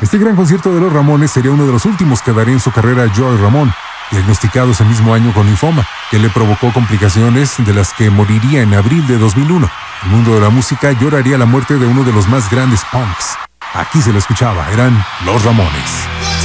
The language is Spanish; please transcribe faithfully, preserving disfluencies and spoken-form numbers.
Este gran concierto de los Ramones sería uno de los últimos que daría en su carrera Joey Ramón, diagnosticado ese mismo año con linfoma, que le provocó complicaciones de las que moriría en abril de dos mil uno. El mundo de la música lloraría la muerte de uno de los más grandes punks. Aquí se lo escuchaba, eran los Ramones.